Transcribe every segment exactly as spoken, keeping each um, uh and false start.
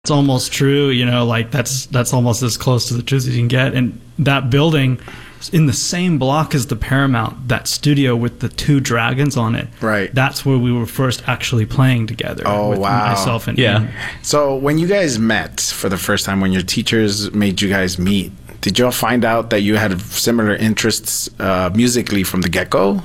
It's almost true, you know, like that's that's almost as close to the truth as you can get. And that building in the same block as the Paramount, that studio with the two dragons on it. Right. That's where we were first actually playing together. Oh, with wow. myself and Yeah. Ian. So when you guys met for the first time, when your teachers made you guys meet, did y'all find out that you had similar interests uh, musically from the get-go?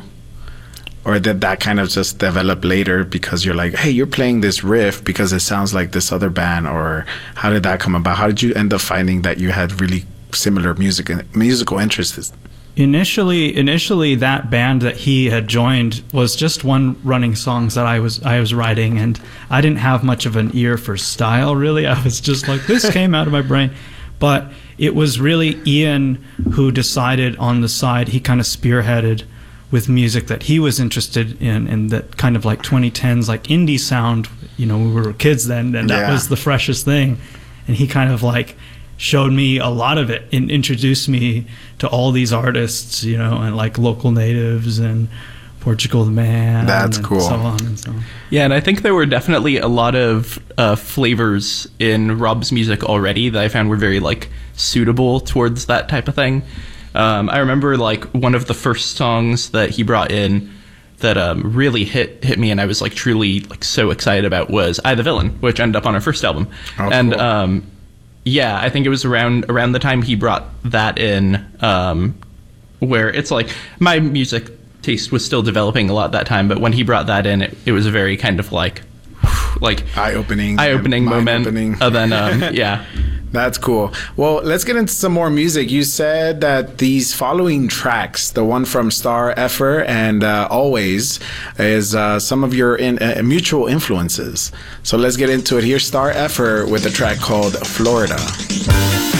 Or did that kind of just develop later because you're like, hey, you're playing this riff because it sounds like this other band? Or how did that come about? How did you end up finding that you had really similar music musical interests? Initially, initially, that band that he had joined was just one running songs that I was I was writing, and I didn't have much of an ear for style, really. I was just like, this came out of my brain. But it was really Ian who decided on the side. He kind of spearheaded with music that he was interested in, and that kind of like twenty tens, like indie sound. You know, we were kids then, and that yeah. was the freshest thing. And he kind of like showed me a lot of it and introduced me to all these artists, you know, and like Local Natives and Portugal the Man. That's and cool. So on and so on. Yeah, and I think there were definitely a lot of uh, flavors in Rob's music already that I found were very like suitable towards that type of thing. Um, I remember like one of the first songs that he brought in that um, really hit hit me, and I was like truly like so excited about was "I the Villain," which ended up on our first album. Oh, and cool. um, yeah, I think it was around around the time he brought that in, um, where it's like my music taste was still developing a lot that time, but when he brought that in, it, it was a very kind of like like eye-opening, eye-opening moment. Mind-opening. And then um, yeah. That's cool. Well, let's get into some more music. You said that these following tracks, the one from Star Effer and uh, Always, is uh, some of your in, uh, mutual influences. So let's get into it. Here's Star Effer with a track called Florida.